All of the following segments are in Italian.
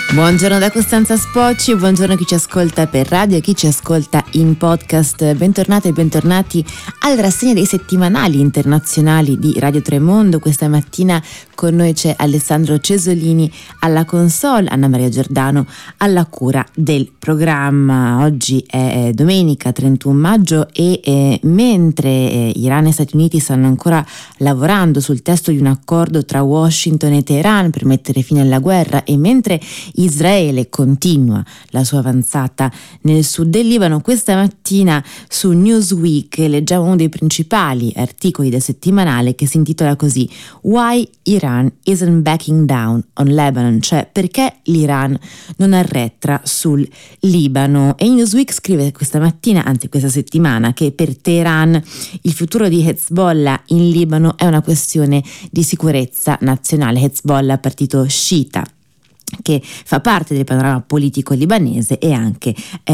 Buongiorno da Costanza Spocci, buongiorno a chi ci ascolta per radio e chi ci ascolta in podcast. Bentornate e bentornati alla rassegna dei settimanali internazionali di Radio Tremondo. Questa mattina con noi c'è Alessandro Cesolini alla console, Anna Maria Giordano alla cura del programma. Oggi è domenica 31 maggio e mentre Iran e Stati Uniti stanno ancora lavorando sul testo di un accordo tra Washington e Teheran per mettere fine alla guerra e mentre Israele continua la sua avanzata nel sud del Libano, questa mattina su Newsweek leggiamo uno dei principali articoli del settimanale che si intitola così: Why Iran isn't backing down on Lebanon, cioè perché l'Iran non arretra sul Libano. E Newsweek scrive questa mattina, anzi questa settimana, che per Teheran il futuro di Hezbollah in Libano è una questione di sicurezza nazionale. Hezbollah, partito sciita che fa parte del panorama politico libanese e anche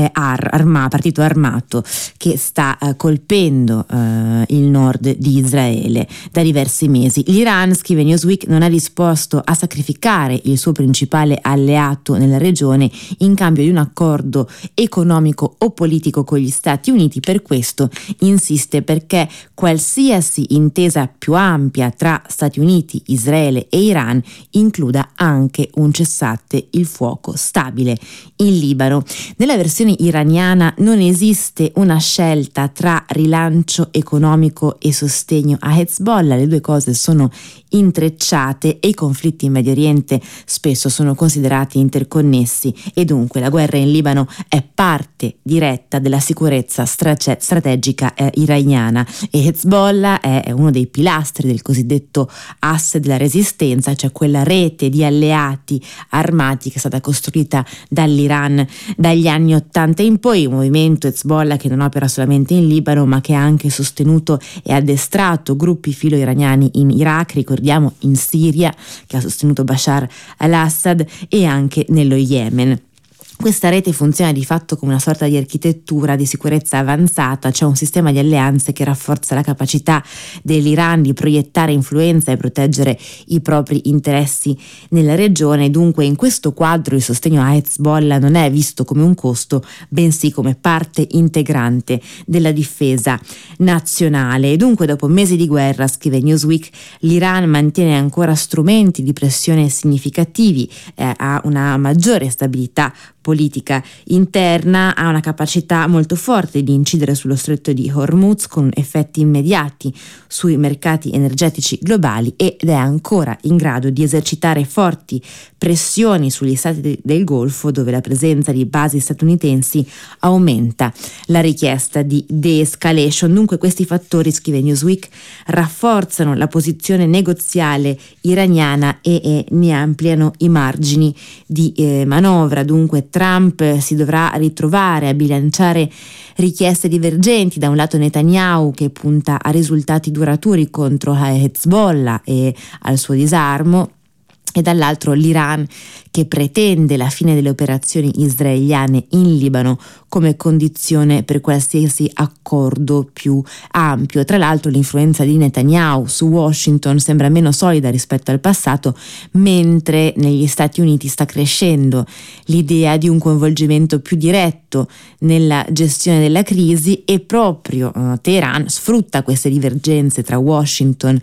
partito armato che sta colpendo il nord di Israele da diversi mesi. L'Iran, scrive Newsweek, non è disposto a sacrificare il suo principale alleato nella regione in cambio di un accordo economico o politico con gli Stati Uniti. Per questo insiste perché qualsiasi intesa più ampia tra Stati Uniti, Israele e Iran includa anche un cessate il fuoco stabile in Libano. Nella versione iraniana non esiste una scelta tra rilancio economico e sostegno a Hezbollah, le due cose sono intrecciate e i conflitti in Medio Oriente spesso sono considerati interconnessi e dunque la guerra in Libano è parte diretta della sicurezza strategica iraniana e Hezbollah è uno dei pilastri del cosiddetto asse della resistenza, cioè quella rete di alleati armati che è stata costruita dall'Iran dagli anni 80 in poi, un movimento Hezbollah che non opera solamente in Libano ma che ha anche sostenuto e addestrato gruppi filo-iraniani in Iraq, ricordiamo in Siria che ha sostenuto Bashar al-Assad e anche nello Yemen. Questa rete funziona di fatto come una sorta di architettura di sicurezza avanzata, cioè un sistema di alleanze che rafforza la capacità dell'Iran di proiettare influenza e proteggere i propri interessi nella regione. Dunque in questo quadro il sostegno a Hezbollah non è visto come un costo, bensì come parte integrante della difesa nazionale. E dunque dopo mesi di guerra, scrive Newsweek, l'Iran mantiene ancora strumenti di pressione significativi, ha una maggiore stabilità politica interna, ha una capacità molto forte di incidere sullo stretto di Hormuz con effetti immediati sui mercati energetici globali ed è ancora in grado di esercitare forti pressioni sugli stati del Golfo dove la presenza di basi statunitensi aumenta la richiesta di de-escalation. Dunque questi fattori, scrive Newsweek, rafforzano la posizione negoziale iraniana e ne ampliano i margini di manovra. Dunque Trump si dovrà ritrovare a bilanciare richieste divergenti, da un lato Netanyahu che punta a risultati duraturi contro Hezbollah e al suo disarmo e dall'altro l'Iran che pretende la fine delle operazioni israeliane in Libano come condizione per qualsiasi accordo più ampio. Tra l'altro l'influenza di Netanyahu su Washington sembra meno solida rispetto al passato, mentre negli Stati Uniti sta crescendo l'idea di un coinvolgimento più diretto nella gestione della crisi e proprio Teheran sfrutta queste divergenze tra Washington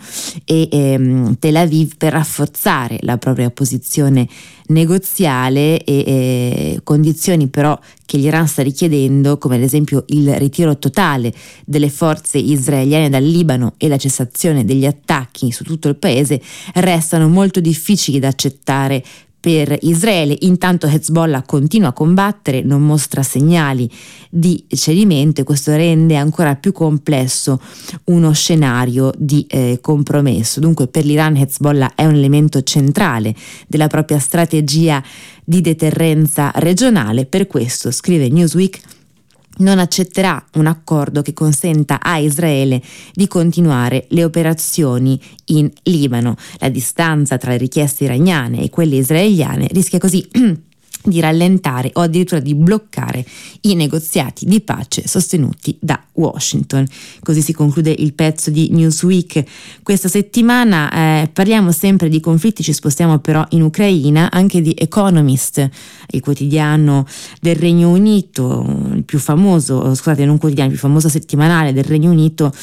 e Tel Aviv per rafforzare la propria posizione negoziale e condizioni però che l'Iran sta richiedendo, come ad esempio il ritiro totale delle forze israeliane dal Libano e la cessazione degli attacchi su tutto il paese, restano molto difficili da accettare per Israele. Intanto Hezbollah continua a combattere, non mostra segnali di cedimento e questo rende ancora più complesso uno scenario di compromesso. Dunque per l'Iran Hezbollah è un elemento centrale della propria strategia di deterrenza regionale. Per questo, scrive Newsweek, non accetterà un accordo che consenta a Israele di continuare le operazioni in Libano. La distanza tra le richieste iraniane e quelle israeliane rischia così di rallentare o addirittura di bloccare i negoziati di pace sostenuti da Washington. Così si conclude il pezzo di Newsweek questa settimana. Parliamo sempre di conflitti, ci spostiamo però in Ucraina, anche di Economist, il quotidiano del Regno Unito, il più famoso, scusate, non quotidiano, il più famoso settimanale del Regno Unito,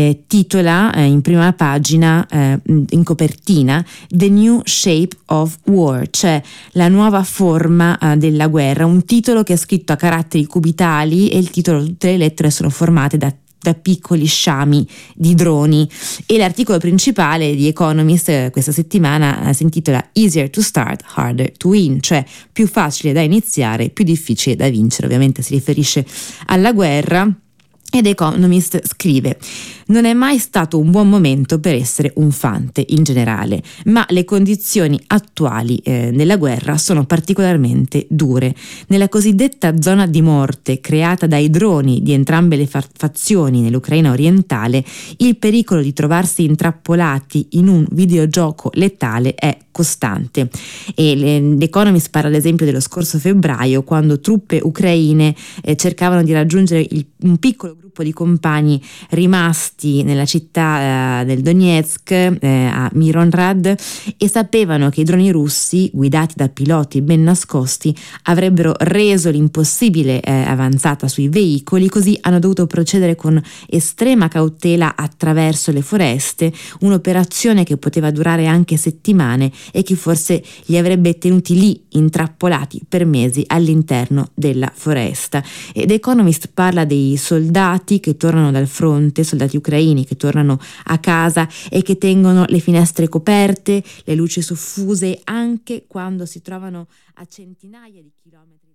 titola in prima pagina, in copertina, The New Shape of War, cioè la nuova forma della guerra, un titolo che è scritto a caratteri cubitali e il titolo, tutte le lettere sono formate da piccoli sciami di droni, e l'articolo principale di Economist questa settimana si intitola Easier to start, harder to win, cioè più facile da iniziare, più difficile da vincere. Ovviamente si riferisce alla guerra. Ed Economist scrive: non è mai stato un buon momento per essere un fante in generale, ma le condizioni attuali della guerra sono particolarmente dure. Nella cosiddetta zona di morte creata dai droni di entrambe le fazioni nell'Ucraina orientale, il pericolo di trovarsi intrappolati in un videogioco letale è costante. E l'Economist parla ad esempio dello scorso febbraio, quando truppe ucraine cercavano di raggiungere un piccolo gruppo di compagni rimasti nella città del Donetsk, a Mironrad, e sapevano che i droni russi, guidati da piloti ben nascosti, avrebbero reso l'impossibile avanzata sui veicoli. Così hanno dovuto procedere con estrema cautela attraverso le foreste, un'operazione che poteva durare anche settimane e che forse li avrebbe tenuti lì intrappolati per mesi all'interno della foresta. Ed Economist parla dei soldati che tornano dal fronte, soldati ucraini che tornano a casa e che tengono le finestre coperte, le luci soffuse, anche quando si trovano a centinaia di chilometri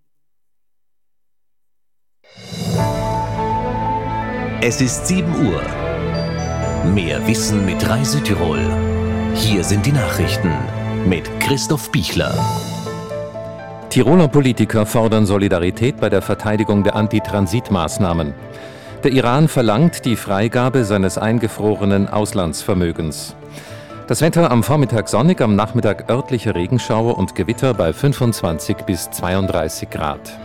dalla zona. Es ist 7 Uhr. Mehr Wissen mit Reise Tirol. Hier sind die Nachrichten mit Christoph Bichler. Tiroler Politiker fordern Solidarität bei der Verteidigung der Antitransitmaßnahmen. Der Iran verlangt die Freigabe seines eingefrorenen Auslandsvermögens. Das Wetter am Vormittag sonnig, am Nachmittag örtliche Regenschauer und Gewitter bei 25 bis 32 Grad.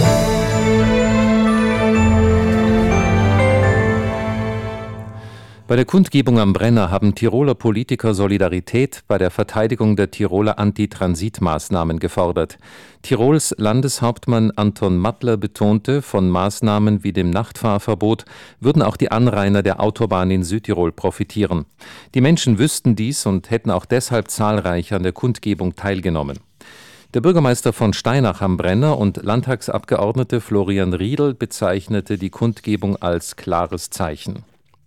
Bei der Kundgebung am Brenner haben Tiroler Politiker Solidarität bei der Verteidigung der Tiroler Antitransitmaßnahmen gefordert. Tirols Landeshauptmann Anton Mattler betonte, von Maßnahmen wie dem Nachtfahrverbot würden auch die Anrainer der Autobahn in Südtirol profitieren. Die Menschen wüssten dies und hätten auch deshalb zahlreich an der Kundgebung teilgenommen. Der Bürgermeister von Steinach am Brenner und Landtagsabgeordnete Florian Riedl bezeichnete die Kundgebung als klares Zeichen.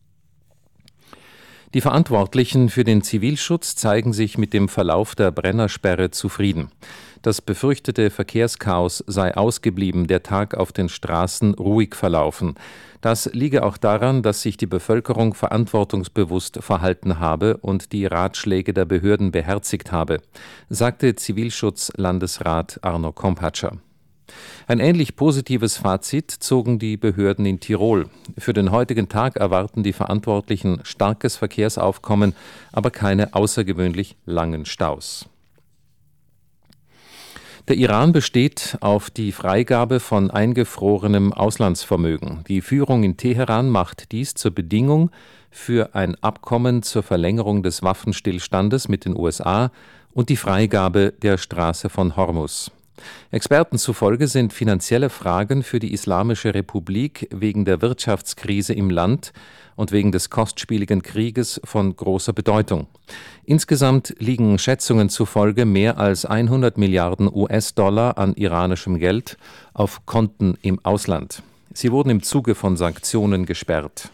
Die Verantwortlichen für den Zivilschutz zeigen sich mit dem Verlauf der Brennersperre zufrieden. Das befürchtete Verkehrschaos sei ausgeblieben, der Tag auf den Straßen ruhig verlaufen. Das liege auch daran, dass sich die Bevölkerung verantwortungsbewusst verhalten habe und die Ratschläge der Behörden beherzigt habe, sagte Zivilschutzlandesrat Arno Kompatscher. Ein ähnlich positives Fazit zogen die Behörden in Tirol. Für den heutigen Tag erwarten die Verantwortlichen starkes Verkehrsaufkommen, aber keine außergewöhnlich langen Staus. Der Iran besteht auf die Freigabe von eingefrorenem Auslandsvermögen. Die Führung in Teheran macht dies zur Bedingung für ein Abkommen zur Verlängerung des Waffenstillstandes mit den USA und die Freigabe der Straße von Hormuz. Experten zufolge sind finanzielle Fragen für die Islamische Republik wegen der Wirtschaftskrise im Land und wegen des kostspieligen Krieges von großer Bedeutung. Insgesamt liegen Schätzungen zufolge mehr als 100 Milliarden US-Dollar an iranischem Geld auf Konten im Ausland. Sie wurden im Zuge von Sanktionen gesperrt.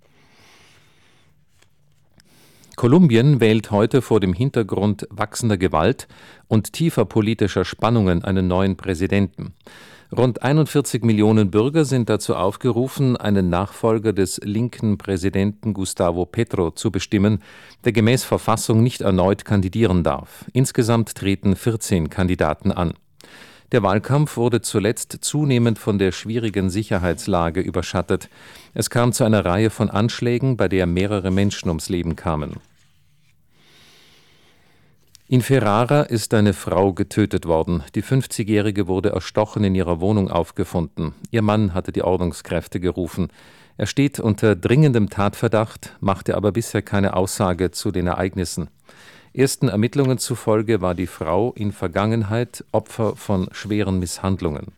Kolumbien wählt heute vor dem Hintergrund wachsender Gewalt und tiefer politischer Spannungen einen neuen Präsidenten. Rund 41 Millionen Bürger sind dazu aufgerufen, einen Nachfolger des linken Präsidenten Gustavo Petro zu bestimmen, der gemäß Verfassung nicht erneut kandidieren darf. Insgesamt treten 14 Kandidaten an. Der Wahlkampf wurde zuletzt zunehmend von der schwierigen Sicherheitslage überschattet. Es kam zu einer Reihe von Anschlägen, bei der mehrere Menschen ums Leben kamen. In Ferrara ist eine Frau getötet worden. Die 50-Jährige wurde erstochen in ihrer Wohnung aufgefunden. Ihr Mann hatte die Ordnungskräfte gerufen. Er steht unter dringendem Tatverdacht, machte aber bisher keine Aussage zu den Ereignissen. Ersten Ermittlungen zufolge war die Frau in Vergangenheit Opfer von schweren Misshandlungen.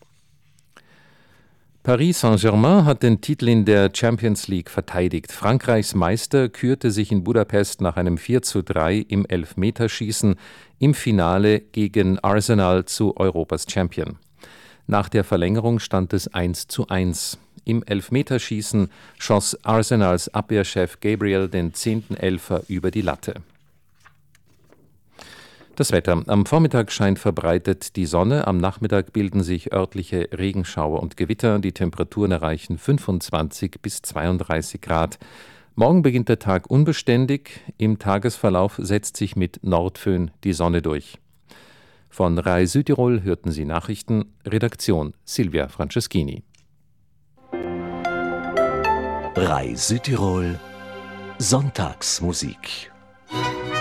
Paris Saint-Germain hat den Titel in der Champions League verteidigt. Frankreichs Meister kürte sich in Budapest nach einem 4:3 im Elfmeterschießen im Finale gegen Arsenal zu Europas Champion. Nach der Verlängerung stand es 1:1. Im Elfmeterschießen schoss Arsenals Abwehrchef Gabriel den 10. Elfer über die Latte. Das Wetter. Am Vormittag scheint verbreitet die Sonne, am Nachmittag bilden sich örtliche Regenschauer und Gewitter. Die Temperaturen erreichen 25 bis 32 Grad. Morgen beginnt der Tag unbeständig. Im Tagesverlauf setzt sich mit Nordföhn die Sonne durch. Von RAI Südtirol hörten Sie Nachrichten. Redaktion Silvia Franceschini. RAI Südtirol Sonntagsmusik.